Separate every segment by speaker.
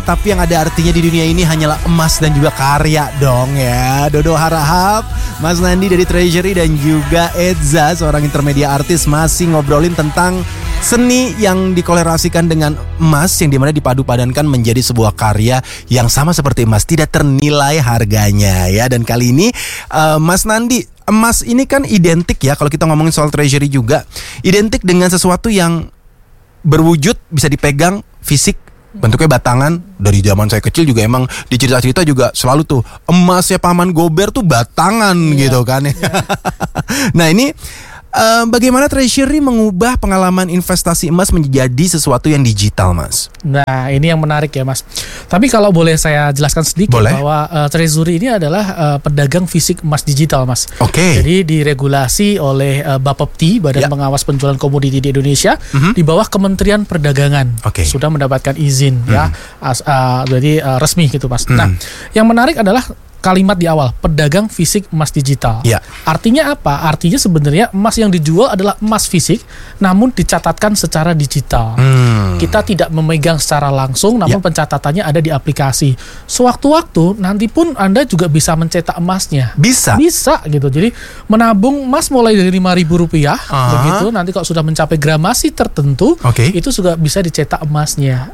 Speaker 1: tapi yang ada artinya di dunia ini hanyalah emas dan juga karya dong ya. Dodo harap Mas Nandi dari Treasury dan juga Edza, seorang intermedia artis, masih ngobrolin tentang seni yang dikolerasikan dengan emas, yang dimana dipadu-padankan menjadi sebuah karya yang sama seperti emas, tidak ternilai harganya ya. Dan kali ini Mas Nandi, emas ini kan identik ya, kalau kita ngomongin soal Treasury juga identik dengan sesuatu yang berwujud, bisa dipegang, fisik, bentuknya batangan. Dari zaman saya kecil juga emang di cerita-cerita juga selalu tuh emasnya Paman Gober tuh batangan gitu kan. Nah ini bagaimana Treasury mengubah pengalaman investasi emas menjadi sesuatu yang digital, Mas?
Speaker 2: Nah, ini yang menarik ya, Mas. Tapi kalau boleh saya jelaskan sedikit bahwa Treasury ini adalah pedagang fisik emas digital, Mas.
Speaker 1: Oke.
Speaker 2: Jadi diregulasi oleh Bapepti, Badan Pengawas Penjualan Komoditi di Indonesia, di bawah Kementerian Perdagangan. Sudah mendapatkan izin ya. Jadi resmi gitu, Mas. Nah, yang menarik adalah kalimat di awal, pedagang fisik emas digital. Artinya apa? Artinya sebenarnya emas yang dijual adalah emas fisik, namun dicatatkan secara digital. Kita tidak memegang secara langsung, namun pencatatannya ada di aplikasi. Sewaktu-waktu nanti pun Anda juga bisa mencetak emasnya. Bisa gitu. Jadi menabung emas mulai dari Rp5.000 begitu. Nanti kalau sudah mencapai gramasi tertentu, itu juga bisa dicetak emasnya.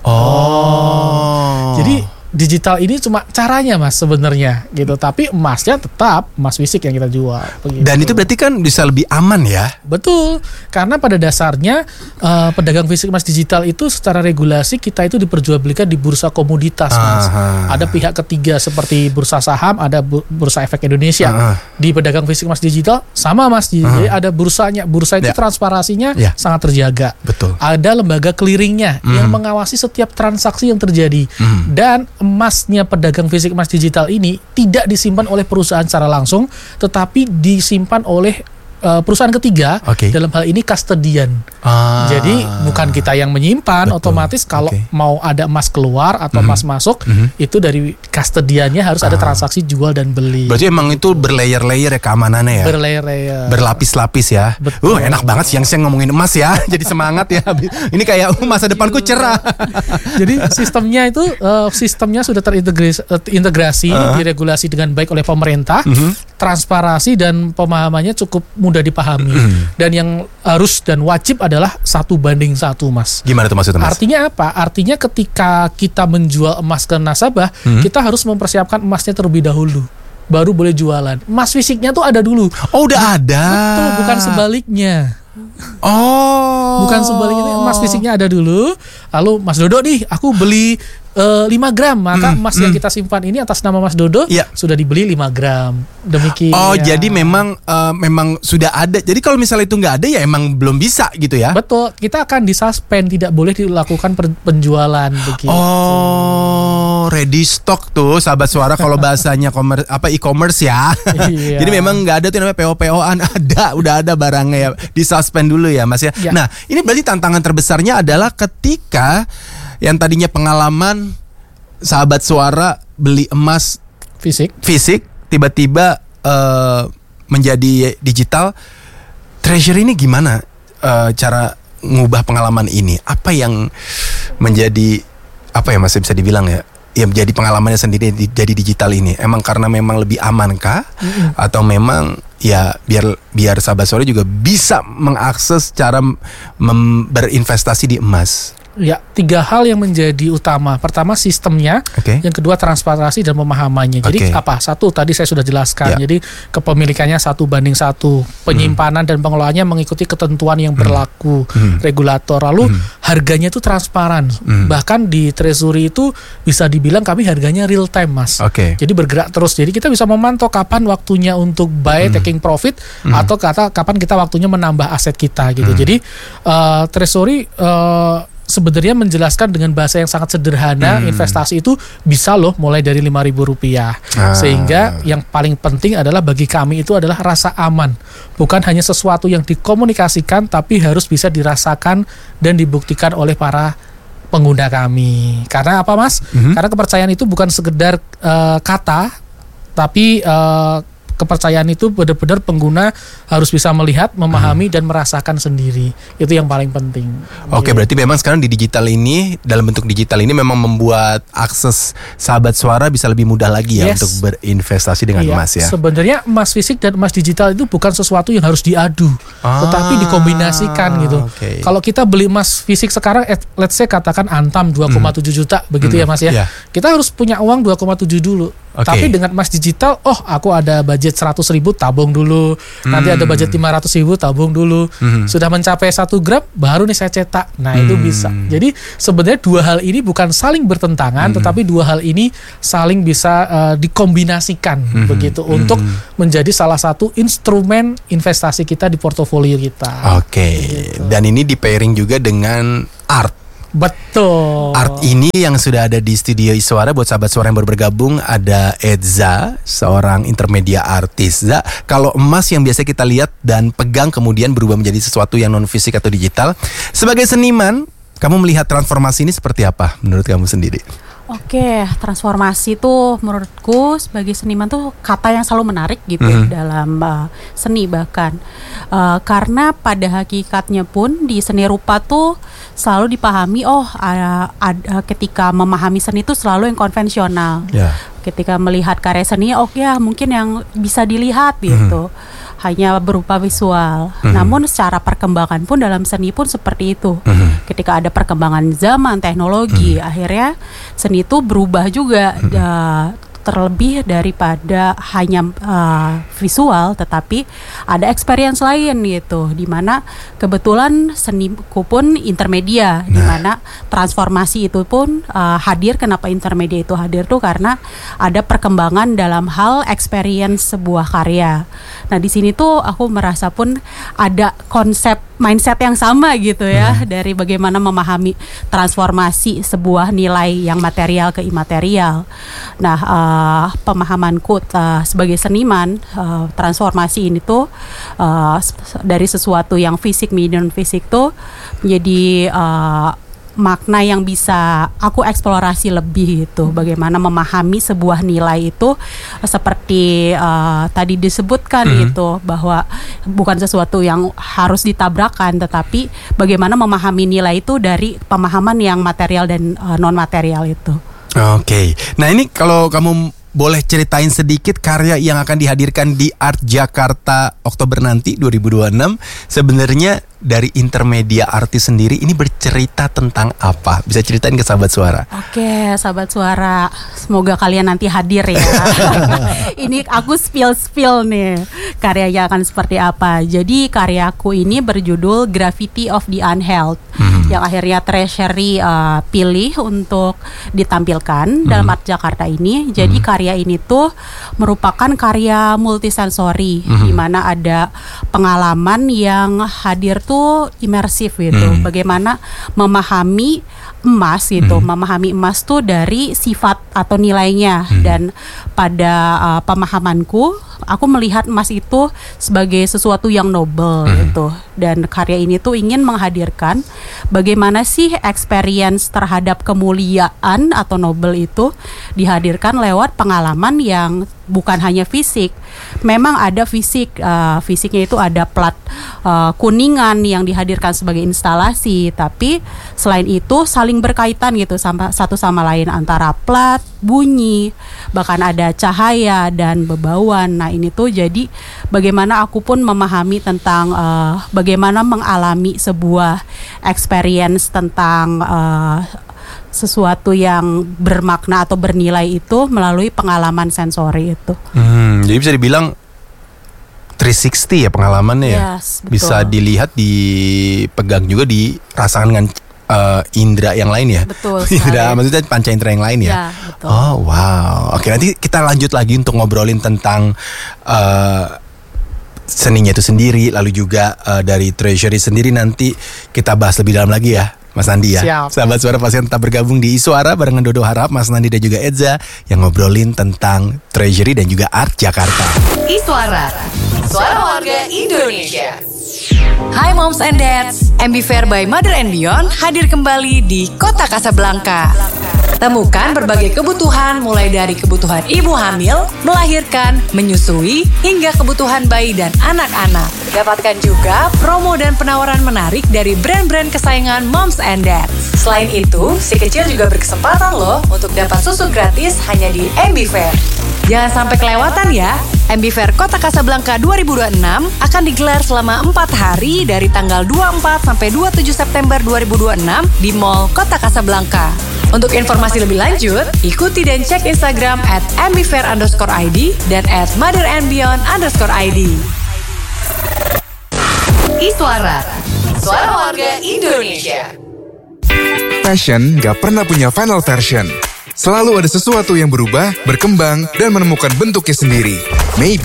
Speaker 2: Jadi digital ini cuma caranya, Mas, sebenarnya gitu. Tapi emasnya tetap emas fisik yang kita jual begitu. Dan itu berarti kan bisa lebih aman ya? Betul, karena pada dasarnya pedagang fisik emas digital itu secara regulasi kita itu diperjualbelikan di bursa komoditas, Mas. Ada pihak ketiga seperti bursa saham, ada bursa efek Indonesia. Di pedagang fisik emas digital sama, Mas. Jadi ada bursanya. Bursa itu transparansinya sangat terjaga. Betul. Ada lembaga clearingnya yang mengawasi setiap transaksi yang terjadi. Dan emasnya pedagang fisik emas digital ini tidak disimpan oleh perusahaan secara langsung, tetapi disimpan oleh perusahaan ketiga, dalam hal ini custodian. Jadi bukan kita yang menyimpan. Betul. Otomatis kalau mau ada emas keluar atau emas masuk, itu dari custodiannya harus ada transaksi jual dan beli. Berarti emang itu berlayer-layer ya keamanannya ya? Berlayer-layer, berlapis-lapis ya. Enak banget siang-siang ngomongin emas ya. Jadi semangat ya. Ini kayak masa depanku cerah. Jadi sistemnya sudah terintegrasi, diregulasi dengan baik oleh pemerintah. Transparansi dan pemahamannya cukup mudah dipahami. Dan yang harus dan wajib adalah 1:1, Mas. Gimana tuh maksudnya, Mas? Artinya apa? Artinya ketika kita menjual emas ke nasabah, kita harus mempersiapkan emasnya terlebih dahulu, baru boleh jualan. Emas fisiknya tuh ada dulu. Oh, udah ada. Betul, bukan sebaliknya. Bukan sebaliknya, emas fisiknya ada dulu. Lalu Mas Dodo nih, aku beli 5 gram, maka emas yang kita simpan ini atas nama Mas Dodo sudah dibeli 5 gram. Demikian. Jadi memang sudah ada. Jadi kalau misalnya itu nggak ada ya emang belum bisa gitu ya? Betul. Kita akan disuspend, tidak boleh dilakukan penjualan begitu. Ready stock tuh, sahabat suara kalau bahasanya e-commerce ya. Jadi memang nggak ada tuh namanya PO-PO-an. Udah ada barangnya ya. Disuspend dulu ya, Mas ya. Nah, ini berarti tantangan terbesarnya adalah ketika yang tadinya pengalaman sahabat suara beli emas fisik tiba-tiba menjadi digital. Treasury ini gimana cara ngubah pengalaman ini? Apa yang menjadi masih bisa dibilang ya menjadi pengalamannya sendiri jadi digital ini? Emang karena memang lebih aman kah? Atau memang ya biar sahabat suara juga bisa mengakses cara berinvestasi di emas? Ya, 3 hal yang menjadi utama. Pertama sistemnya, yang kedua transparansi dan pemahamannya. Jadi apa? 1 tadi saya sudah jelaskan. Jadi kepemilikannya 1:1, penyimpanan dan pengelolaannya mengikuti ketentuan yang berlaku regulator. Lalu harganya itu transparan. Bahkan di Treasury itu bisa dibilang kami harganya real time, Mas. Jadi bergerak terus. Jadi kita bisa memantau kapan waktunya untuk buy, taking profit, atau kapan kita waktunya menambah aset kita gitu. Jadi Treasury sebenarnya menjelaskan dengan bahasa yang sangat sederhana, investasi itu bisa loh mulai dari Rp5.000. Sehingga yang paling penting adalah bagi kami itu adalah rasa aman. Bukan hanya sesuatu yang dikomunikasikan, tapi harus bisa dirasakan dan dibuktikan oleh para pengguna kami. Karena apa, Mas? Karena kepercayaan itu bukan sekedar kata, tapi kepercayaan itu benar-benar pengguna harus bisa melihat, memahami dan merasakan sendiri. Itu yang paling penting.
Speaker 1: Oke, berarti memang sekarang di digital ini, dalam bentuk digital ini memang membuat akses sahabat suara bisa lebih mudah lagi ya untuk berinvestasi dengan emas ya.
Speaker 2: Sebenarnya emas fisik dan emas digital itu bukan sesuatu yang harus diadu, tetapi dikombinasikan gitu. Kalau kita beli emas fisik sekarang, let's say katakan Antam 2,7 juta begitu ya Mas ya. Kita harus punya uang 2,7 dulu. Tapi dengan emas digital, aku ada budget 100.000 tabung dulu, nanti ada budget 500.000 tabung dulu, sudah mencapai 1 gram baru nih saya cetak. Nah itu bisa. Jadi sebenarnya dua hal ini bukan saling bertentangan, tetapi dua hal ini saling bisa dikombinasikan begitu untuk menjadi salah satu instrumen investasi kita di portofolio kita. Gitu.
Speaker 1: Dan ini di pairing juga dengan art.
Speaker 2: Betul.
Speaker 1: Art ini yang sudah ada di studio Iswara. Buat sahabat suara yang baru bergabung, ada Edza, seorang intermedia artis. Za, kalau emas yang biasa kita lihat dan pegang kemudian berubah menjadi sesuatu yang non fisik atau digital, sebagai seniman, kamu melihat transformasi ini seperti apa menurut kamu sendiri?
Speaker 3: Oke, transformasi tuh menurutku sebagai seniman tuh kata yang selalu menarik gitu dalam seni bahkan karena pada hakikatnya pun di seni rupa tuh selalu dipahami ketika memahami seni itu selalu yang konvensional. Ketika melihat karya seni, mungkin yang bisa dilihat gitu. Hanya berupa visual. Namun secara perkembangan pun dalam seni pun seperti itu. Ketika ada perkembangan zaman, teknologi, akhirnya seni itu berubah juga. Terlebih daripada hanya visual, tetapi ada experience lain gitu, dimana kebetulan seniku pun intermedia, dimana transformasi itu pun hadir. Kenapa intermedia itu hadir tuh karena ada perkembangan dalam hal experience sebuah karya. Nah di sini tuh aku merasa pun ada konsep mindset yang sama gitu ya, dari bagaimana memahami transformasi sebuah nilai yang material ke imaterial. Nah pemahamanku sebagai seniman, transformasi ini tuh dari sesuatu yang fisik non fisik tuh menjadi makna yang bisa aku eksplorasi lebih itu, bagaimana memahami sebuah nilai itu seperti tadi disebutkan itu, bahwa bukan sesuatu yang harus ditabrakkan, tetapi bagaimana memahami nilai itu dari pemahaman yang material dan non material itu.
Speaker 1: Nah ini kalau kamu boleh ceritain sedikit karya yang akan dihadirkan di Art Jakarta Oktober nanti 2026, sebenarnya dari intermedia artis sendiri ini bercerita tentang apa? Bisa ceritain ke sahabat suara.
Speaker 3: Oke, sahabat suara, semoga kalian nanti hadir ya. Ini aku spill nih karyanya akan seperti apa. Jadi karyaku ini berjudul Graffiti of the Unheld, yang akhirnya Treasury pilih untuk ditampilkan dalam Art Jakarta ini. Jadi karya ini tuh merupakan karya multisensori, di mana ada pengalaman yang hadir tuh imersif gitu. Bagaimana memahami emas gitu, memahami emas tuh dari sifat atau nilainya. Dan pada pemahamanku, aku melihat emas itu sebagai sesuatu yang noble gitu. Dan karya ini tuh ingin menghadirkan bagaimana sih experience terhadap kemuliaan atau noble itu dihadirkan lewat pengalaman yang bukan hanya fisik. Memang ada fisik, fisiknya itu ada plat kuningan yang dihadirkan sebagai instalasi, tapi selain itu saling berkaitan gitu sama satu sama lain, antara plat, bunyi, bahkan ada cahaya dan bebauan. Nah ini tuh jadi bagaimana aku pun memahami tentang bagaimana mengalami sebuah experience tentang sesuatu yang bermakna atau bernilai itu melalui pengalaman sensori itu.
Speaker 1: Jadi bisa dibilang 360 ya pengalamannya ya.
Speaker 3: Yes,
Speaker 1: bisa dilihat, dipegang juga, dirasakan dengan indera yang lain ya.
Speaker 3: Betul.
Speaker 1: Indera, maksudnya panca indera yang lain ya.
Speaker 3: Ya, betul.
Speaker 1: Oh wow. Oke, nanti kita lanjut lagi untuk ngobrolin tentang seninya itu sendiri, lalu juga dari Treasury sendiri nanti kita bahas lebih dalam lagi ya, Mas Nandi ya.
Speaker 2: Siap.
Speaker 1: Sahabat suara pasti tetap bergabung di Iswara barengan Dodo Harap, Mas Nandi dan juga Edza yang ngobrolin tentang Treasury dan juga Art Jakarta.
Speaker 4: Iswara. Suara Warga Indonesia. Hai Moms and Dads, MB Fair by Mother and Beyond hadir kembali di Kota Kasablanka. Temukan berbagai kebutuhan mulai dari kebutuhan ibu hamil, melahirkan, menyusui, hingga kebutuhan bayi dan anak-anak. Dapatkan juga promo dan penawaran menarik dari brand-brand kesayangan Moms and Dads. Selain itu, si kecil juga berkesempatan loh untuk dapat susu gratis hanya di MB Fair. Jangan sampai kelewatan ya. MB Fair Kota Kasablanka 2026 akan digelar selama 4 hari dari tanggal 24 sampai 27 September 2026 di Mall Kota Kasablanka. Untuk informasi lebih lanjut, ikuti dan cek Instagram @mbfair_id dan @motherandbeyond_id. Iswara, Suara Warga Indonesia.
Speaker 5: Fashion gak pernah punya final version. Selalu ada sesuatu yang berubah, berkembang, dan menemukan bentuknya sendiri. Maybe